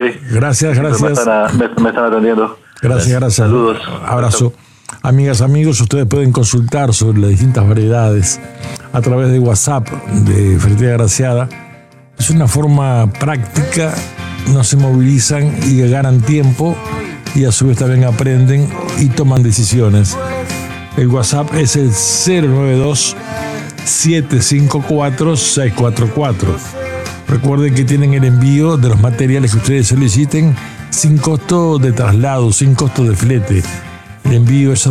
hoy. Gracias. Me están atendiendo. Gracias. Saludos. Abrazo. Amigas, amigos, ustedes pueden consultar sobre las distintas variedades a través de WhatsApp de Ferretería Agraciada. Es una forma práctica, no se movilizan y ganan tiempo y a su vez también aprenden y toman decisiones. El WhatsApp es el 092-754-644. Recuerden que tienen el envío de los materiales que ustedes soliciten sin costo de traslado, sin costo de flete. El envío es